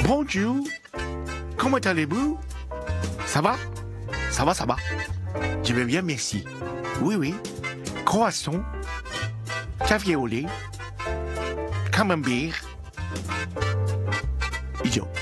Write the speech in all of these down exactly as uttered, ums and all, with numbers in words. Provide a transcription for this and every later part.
Bonjour, comment allez-vous? Ça va? Ça va, ça va. Je vais bien, merci. Oui, oui. Croissant, café au lait, camembert. 以上。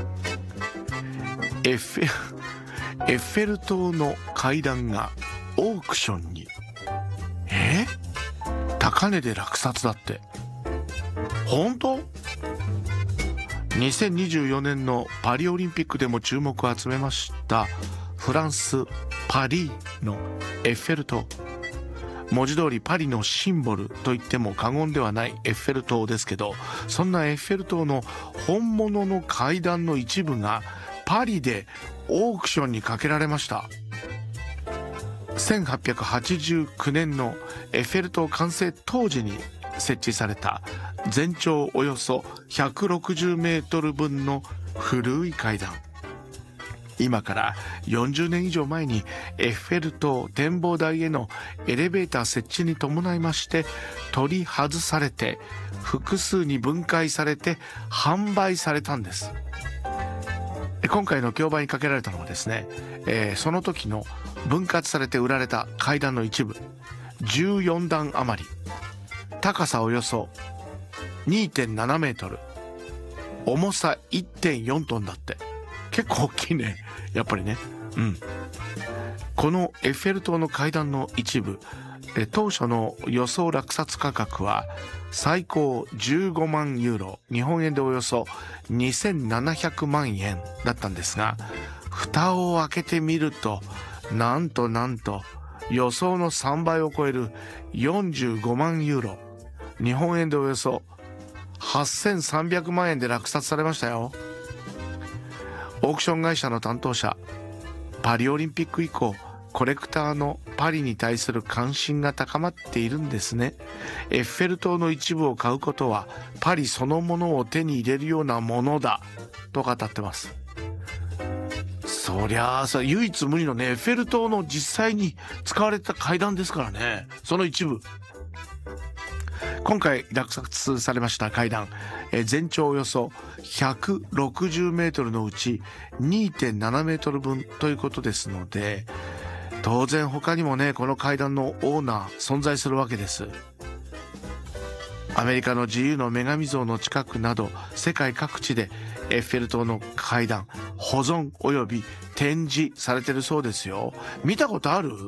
エッフェ、エッフェル塔の階段がオークションに。え？高値で落札だって。本当？にせんにじゅうよねんのパリオリンピックでも注目を集めましたフランス・パリのエッフェル塔。文字通りパリのシンボルと言っても過言ではないエッフェル塔ですけど、そんなエッフェル塔の本物の階段の一部がパリでオークションにかけられました。せんはっぴゃくはちじゅうきゅうねんのエッフェル塔完成当時に設置された全長およそひゃくろくじゅうメートル分の古い階段。今からよんじゅうねん以上前にエッフェル塔展望台へのエレベーター設置に伴いまして取り外されて複数に分解されて販売されたんです。今回の競売にかけられたのはですね、えー、その時の分割されて売られた階段の一部じゅうよんだん余り、高さおよそ にてんななメートル、重さ いってんよんトンだって。結構大きいね、やっぱりね。うん。このエッフェル塔の階段の一部、え当初の予想落札価格は最高じゅうごまんユーロ、日本円でおよそにせんななひゃくまんえんだったんですが、蓋を開けてみるとなんとなんと予想のさんばいを超えるよんじゅうごまんユーロ、日本円でおよそはっせんさんびゃくまんえんで落札されましたよ。オークション会社の担当者、パリオリンピック以降コレクターのパリに対する関心が高まっているんですね。エッフェル塔の一部を買うことはパリそのものを手に入れるようなものだと語ってます。そりゃあさ、唯一無二のね、エッフェル塔の実際に使われた階段ですからね、その一部。今回落札されました階段、え全長およそひゃくろくじゅうメートルのうち にてんななメートル分ということですので、当然他にもね、この階段のオーナー存在するわけです。アメリカの自由の女神像の近くなど世界各地でエッフェル塔の階段保存および展示されてるそうですよ。見たことある？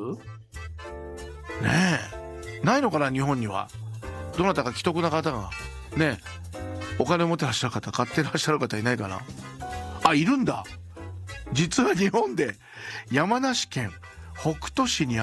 ねえ、ないのかな、日本には。どなたか既得な方がね、お金持ってらっしゃる方、買ってらっしゃる方いないかな。あ、いるんだ。実は日本で山梨県北杜市にある